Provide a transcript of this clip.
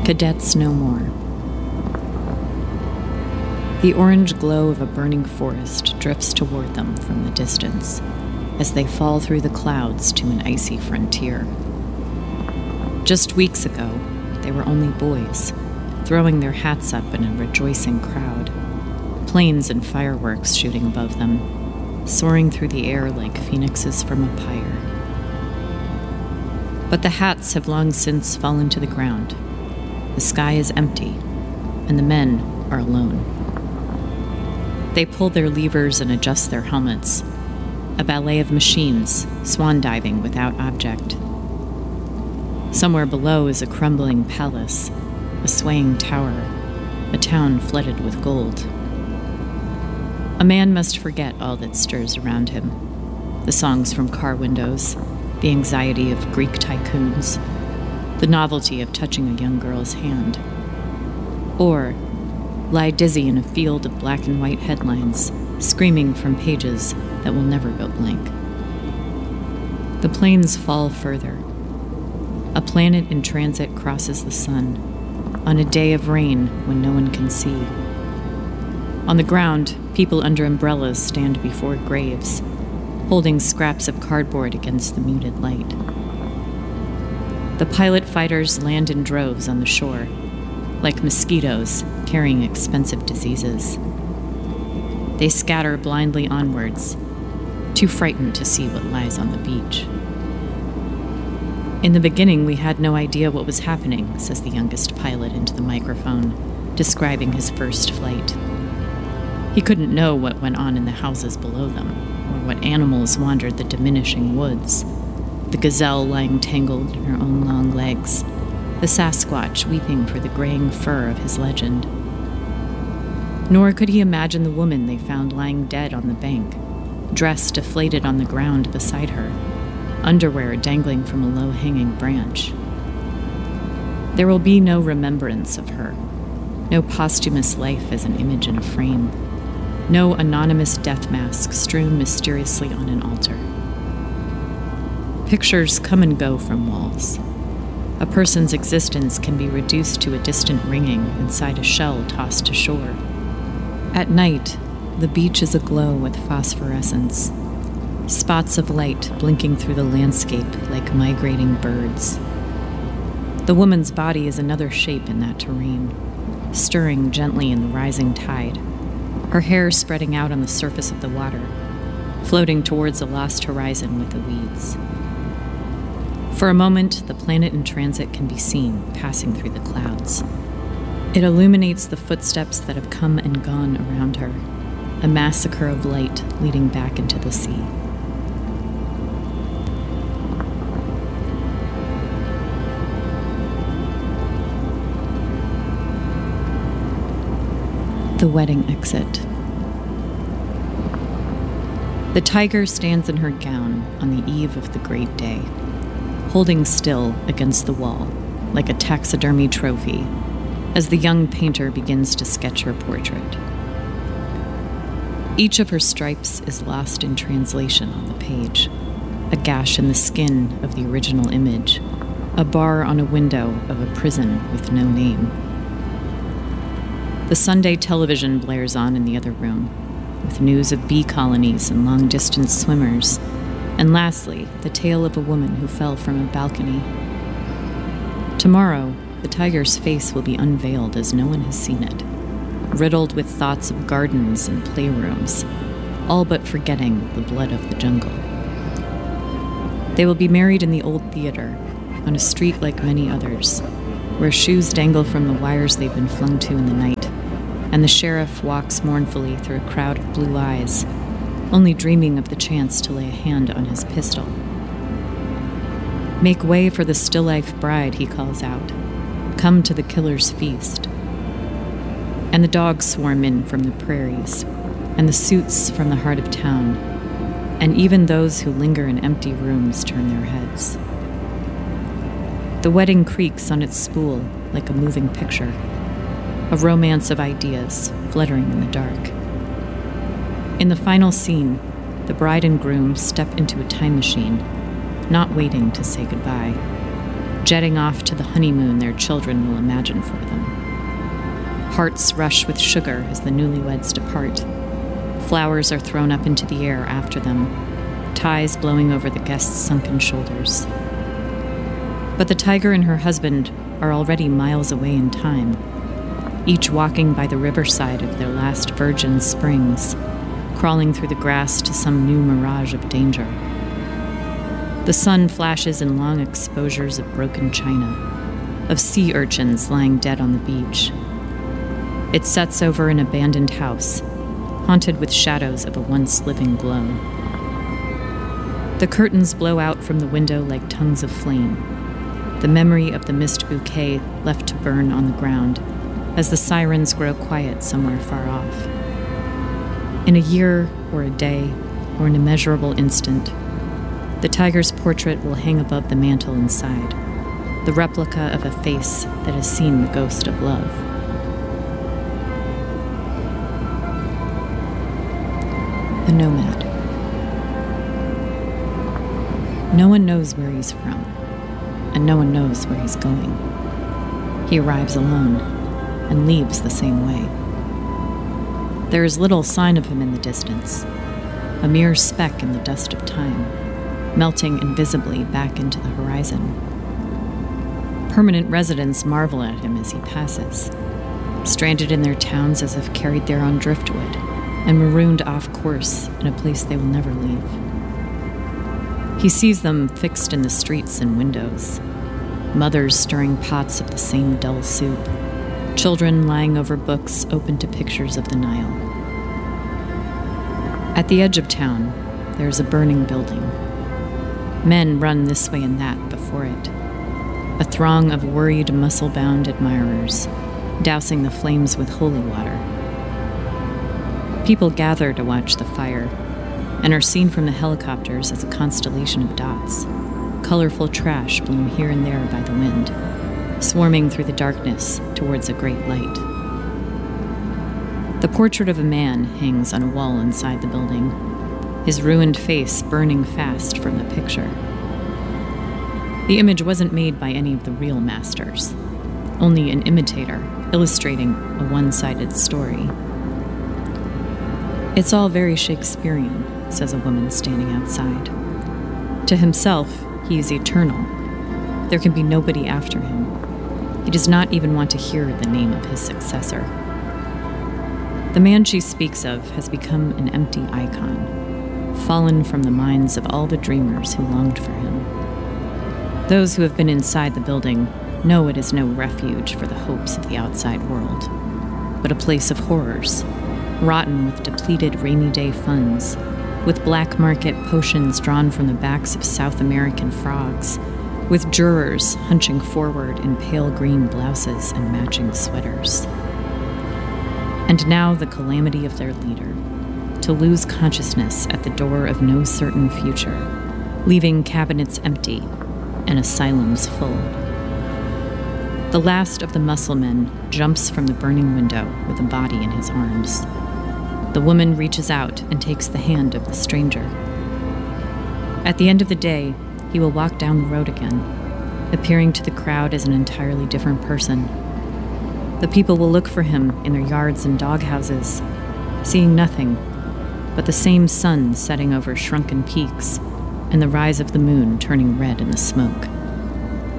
Cadets no more. The orange glow of a burning forest drifts toward them from the distance as they fall through the clouds to an icy frontier. Just weeks ago, they were only boys, throwing their hats up in a rejoicing crowd, planes and fireworks shooting above them, soaring through the air like phoenixes from a pyre. But the hats have long since fallen to the ground. The sky is empty, and the men are alone. They pull their levers and adjust their helmets, a ballet of machines, swan diving without object. Somewhere below is a crumbling palace, a swaying tower, a town flooded with gold. A man must forget all that stirs around him, the songs from car windows, the anxiety of Greek tycoons, the novelty of touching a young girl's hand. Or lie dizzy in a field of black and white headlines, screaming from pages that will never go blank. The planes fall further. A planet in transit crosses the sun, on a day of rain when no one can see. On the ground, people under umbrellas stand before graves, holding scraps of cardboard against the muted light. The pilot fighters land in droves on the shore, like mosquitoes carrying expensive diseases. They scatter blindly onwards, too frightened to see what lies on the beach. In the beginning, we had no idea what was happening, says the youngest pilot into the microphone, describing his first flight. He couldn't know what went on in the houses below them, or what animals wandered the diminishing woods. The gazelle lying tangled in her own long legs, the Sasquatch weeping for the graying fur of his legend. Nor could he imagine the woman they found lying dead on the bank, dress deflated on the ground beside her, underwear dangling from a low-hanging branch. There will be no remembrance of her, no posthumous life as an image in a frame, no anonymous death mask strewn mysteriously on an altar. Pictures come and go from walls. A person's existence can be reduced to a distant ringing inside a shell tossed to shore. At night, the beach is aglow with phosphorescence, spots of light blinking through the landscape like migrating birds. The woman's body is another shape in that terrain, stirring gently in the rising tide, her hair spreading out on the surface of the water, floating towards a lost horizon with the weeds. For a moment, the planet in transit can be seen passing through the clouds. It illuminates the footsteps that have come and gone around her, a massacre of light leading back into the sea. The wedding exit. The tiger stands in her gown on the eve of the great day, holding still against the wall like a taxidermy trophy as the young painter begins to sketch her portrait. Each of her stripes is lost in translation on the page, a gash in the skin of the original image, a bar on a window of a prison with no name. The Sunday television blares on in the other room, with news of bee colonies and long-distance swimmers, and lastly, the tale of a woman who fell from a balcony. Tomorrow, the tiger's face will be unveiled as no one has seen it, riddled with thoughts of gardens and playrooms, all but forgetting the blood of the jungle. They will be married in the old theater, on a street like many others, where shoes dangle from the wires they've been flung to in the night, and the sheriff walks mournfully through a crowd of blue eyes, only dreaming of the chance to lay a hand on his pistol. "Make way for the still-life bride," he calls out. "Come to the killer's feast." And the dogs swarm in from the prairies, and the suits from the heart of town, and even those who linger in empty rooms turn their heads. The wedding creaks on its spool like a moving picture, a romance of ideas fluttering in the dark. In the final scene, the bride and groom step into a time machine, not waiting to say goodbye. jetting off to the honeymoon their children will imagine for them. Hearts rush with sugar as the newlyweds depart. Flowers are thrown up into the air after them, ties blowing over the guests' sunken shoulders. But the tiger and her husband are already miles away in time, each walking by the riverside of their last virgin springs, crawling through the grass to some new mirage of danger. The sun flashes in long exposures of broken china, of sea urchins lying dead on the beach. It sets over an abandoned house, haunted with shadows of a once living glow. The curtains blow out from the window like tongues of flame, the memory of the mist bouquet left to burn on the ground as the sirens grow quiet somewhere far off. In a year or a day or an immeasurable instant, the tiger's portrait will hang above the mantel inside, the replica of a face that has seen the ghost of love. The Nomad. No one knows where he's from, and no one knows where he's going. He arrives alone and leaves the same way. There is little sign of him in the distance, a mere speck in the dust of time, melting invisibly back into the horizon. Permanent residents marvel at him as he passes, stranded in their towns as if carried there on driftwood, and marooned off course in a place they will never leave. He sees them fixed in the streets and windows, mothers stirring pots of the same dull soup, children lying over books open to pictures of the Nile. At the edge of town, there is a burning building. Men run this way and that before it, a throng of worried, muscle-bound admirers, dousing the flames with holy water. People gather to watch the fire, and are seen from the helicopters as a constellation of dots, colorful trash blown here and there by the wind, swarming through the darkness towards a great light. The portrait of a man hangs on a wall inside the building, his ruined face burning fast from the picture. The image wasn't made by any of the real masters, only an imitator illustrating a one-sided story. "It's all very Shakespearean," says a woman standing outside. To himself, he is eternal. There can be nobody after him. He does not even want to hear the name of his successor. The man she speaks of has become an empty icon, fallen from the minds of all the dreamers who longed for him. Those who have been inside the building know it is no refuge for the hopes of the outside world, but a place of horrors, rotten with depleted rainy day funds, with black market potions drawn from the backs of South American frogs, with jurors hunching forward in pale green blouses and matching sweaters. And now the calamity of their leader, to lose consciousness at the door of no certain future, leaving cabinets empty and asylums full. The last of the muscle men jumps from the burning window with a body in his arms. The woman reaches out and takes the hand of the stranger. At the end of the day, he will walk down the road again, appearing to the crowd as an entirely different person. The people will look for him in their yards and doghouses, seeing nothing but the same sun setting over shrunken peaks and the rise of the moon turning red in the smoke.